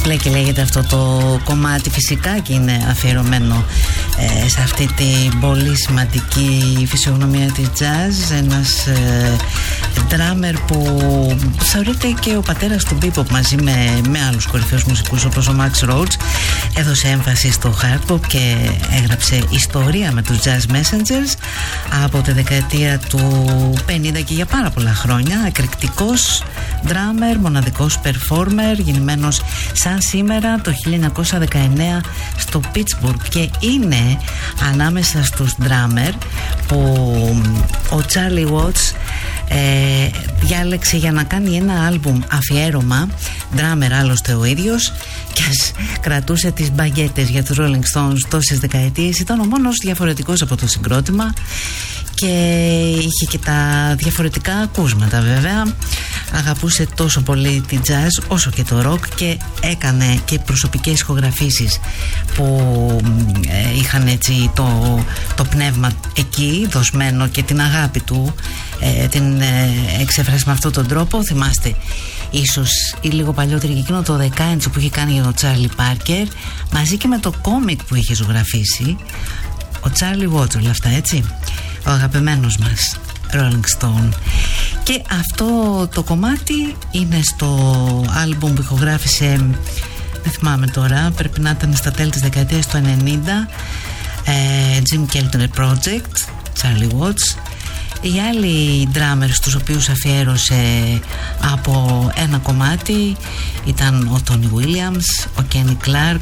Play και λέγεται αυτό το κομμάτι, φυσικά και είναι αφιερωμένο σε αυτή την πολύ σημαντική φυσιογνωμία της jazz. Ένας drummer που θεωρείται και ο πατέρας του bebop, μαζί με άλλους κορυφαίους μουσικούς όπως ο Max Roach. Έδωσε έμφαση στο hard pop και έγραψε ιστορία με τους Jazz Messengers από τη δεκαετία του 50 και για πάρα πολλά χρόνια. Εκρηκτικός drummer, μοναδικός performer, γεννημένος σαν σήμερα το 1919 στο Pittsburgh, και είναι ανάμεσα στους drummer που ο Charlie Watts διάλεξε για να κάνει ένα άλμπουμ αφιέρωμα. Drummer άλλωστε ο ίδιος, και ας κρατούσε τις μπαγκέτες για τους Rolling Stones τόσες δεκαετίες, ήταν ο μόνος διαφορετικός από το συγκρότημα και είχε και τα διαφορετικά ακούσματα βέβαια. Αγαπούσε τόσο πολύ την jazz όσο και το rock, και έκανε και προσωπικές ηχογραφήσεις που είχαν έτσι το πνεύμα εκεί δοσμένο, και την αγάπη του την εξέφρασε με αυτόν τον τρόπο. Θυμάστε ίσως ή λίγο παλιότερη και εκείνο το The Kinds που είχε κάνει για τον Charlie Parker, μαζί και με το κόμικ που είχε ζωγραφίσει ο Charlie Watts, όλα αυτά, έτσι, ο αγαπημένος μας Rolling Stone. Και αυτό το κομμάτι είναι στο άλμπουμ που ηχογράφησε, δεν θυμάμαι τώρα, πρέπει να ήταν στα τέλη της δεκαετίας του 90, Jim Keltner Project, Charlie Watts. Οι άλλοι drummers στους οποίους αφιέρωσε από ένα κομμάτι ήταν ο Tony Williams, ο Kenny Clark,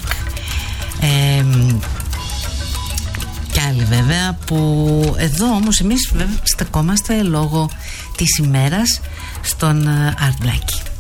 και άλλοι βέβαια, που εδώ όμως εμείς βέβαια στεκόμαστε λόγω της ημέρας στον Art Blakey.